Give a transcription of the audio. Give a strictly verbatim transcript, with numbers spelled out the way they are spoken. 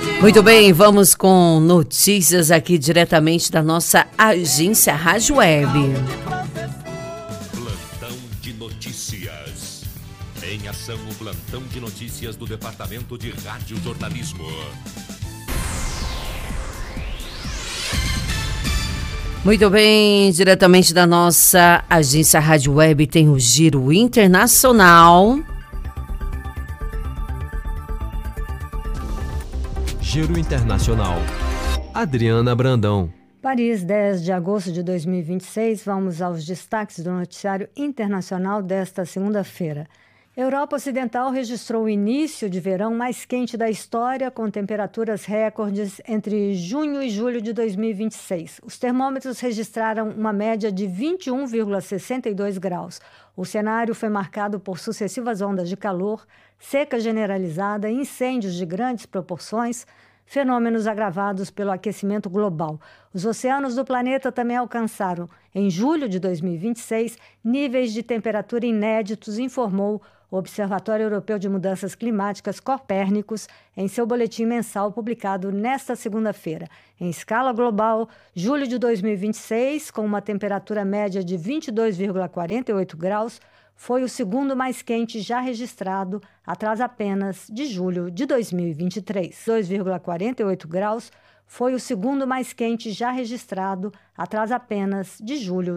Muito bem, vamos com notícias aqui diretamente da nossa agência Rádio Web. Plantão de notícias. Em ação, o plantão de notícias do Departamento de Rádio Jornalismo. Muito bem, diretamente da nossa agência Rádio Web tem o Giro Internacional. Giro Internacional. Adriana Brandão. Paris, dez de agosto de dois mil e vinte e seis, vamos aos destaques do noticiário internacional desta segunda-feira. Europa Ocidental registrou o início de verão mais quente da história, com temperaturas recordes entre junho e julho de dois mil e vinte e seis. Os termômetros registraram uma média de vinte e um vírgula sessenta e dois graus. O cenário foi marcado por sucessivas ondas de calor, seca generalizada, incêndios de grandes proporções, fenômenos agravados pelo aquecimento global. Os oceanos do planeta também alcançaram, em julho de dois mil e vinte e seis, níveis de temperatura inéditos, informou o Observatório Europeu de Mudanças Climáticas Copérnicos em seu boletim mensal publicado nesta segunda-feira. Em escala global, julho de dois mil e vinte e seis, com uma temperatura média de vinte e dois vírgula quarenta e oito graus, foi o segundo mais quente já registrado, atrás apenas de julho de dois mil e vinte e três. dois vírgula quarenta e oito graus foi o segundo mais quente já registrado, atrás apenas de julho